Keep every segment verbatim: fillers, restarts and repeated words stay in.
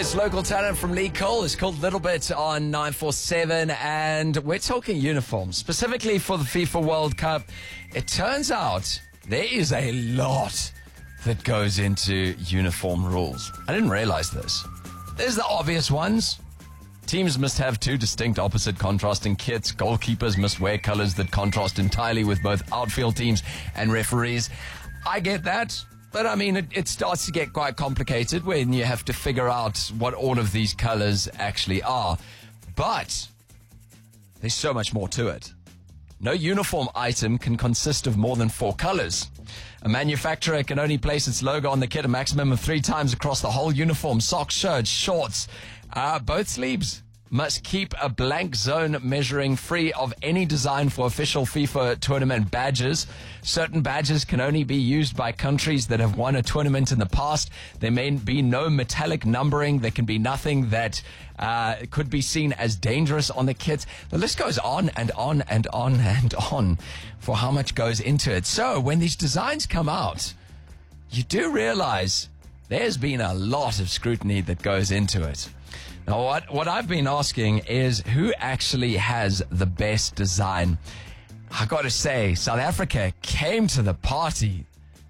It's local talent from Lee Cole. It's called Little Bit on nine four seven, and we're talking uniforms, specifically for the FIFA World Cup. It turns out there is a lot that goes into uniform rules. I didn't realize this. There's the obvious ones. Teams must have two distinct opposite contrasting kits. Goalkeepers must wear colors that contrast entirely with both outfield teams and referees. I get that. But, I mean, it, it starts to get quite complicated when you have to figure out what all of these colors actually are. But there's so much more to it. No uniform item can consist of more than four colors. A manufacturer can only place its logo on the kit a maximum of three times across the whole uniform. Socks, shirts, shorts, uh, both sleeves must keep a blank zone measuring free of any design for official FIFA tournament badges. Certain badges can only be used by countries that have won a tournament in the past. There may be no metallic numbering. There can be nothing that uh, could be seen as dangerous on the kit. The list goes on and on and on and on for how much goes into it. So when these designs come out, you do realize there's been a lot of scrutiny that goes into it. Now, what, what I've been asking is who actually has the best design? I got to say, South Africa came to the party.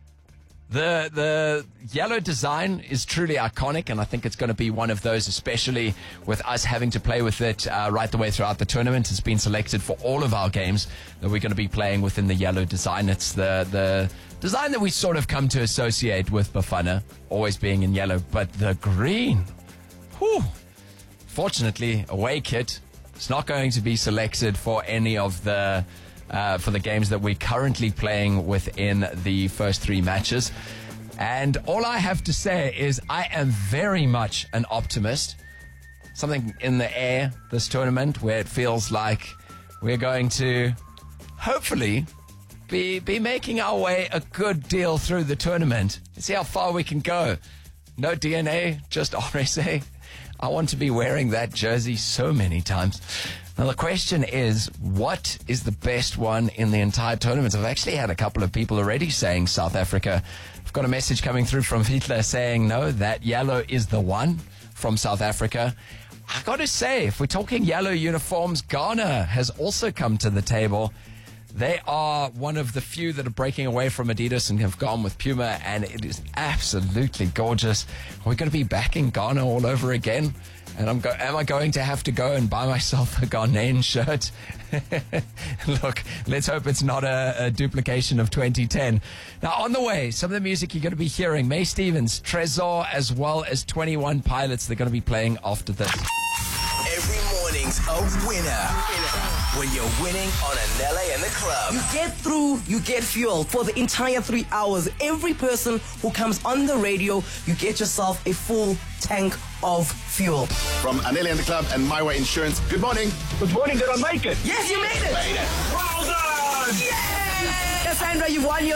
The the yellow design is truly iconic, and I think it's going to be one of those, especially with us having to play with it uh, right the way throughout the tournament. It's been selected for all of our games that we're going to be playing within the yellow design. It's the, the design that we sort of come to associate with Bafana, always being in yellow, but the green, whew. Fortunately, away kit, it's not going to be selected for any of the uh, for the games that we're currently playing within the first three matches. And all I have to say is I am very much an optimist. Something in the air this tournament where it feels like we're going to hopefully be be making our way a good deal through the tournament. Let's see how far we can go. No D N A, just R S A. I want to be wearing that jersey so many times. Now, the question is, what is the best one in the entire tournament? I've actually had a couple of people already saying South Africa. I've got a message coming through from Hitler saying, no, that yellow is the one from South Africa. I got to say, if we're talking yellow uniforms, Ghana has also come to the table. They are one of the few that are breaking away from Adidas and have gone with Puma, and it is absolutely gorgeous. Are we going to be back in Ghana all over again? And I'm go- am I going to have to go and buy myself a Ghanaian shirt? Look, let's hope it's not a, a duplication of twenty ten. Now, on the way, some of the music you're going to be hearing, May Stevens, Trezor, as well as twenty-one Pilots. They're going to be playing after this. Every morning's a winner. When you're winning on Anele and the Club. You get through, you get fuel for the entire three hours. Every person who comes on the radio, you get yourself a full tank of fuel. From Anele and the Club and My Way Insurance, good morning. Good morning, did I make it? Yes, you made it! Made it. Well done! Yeah! Cassandra, you've won your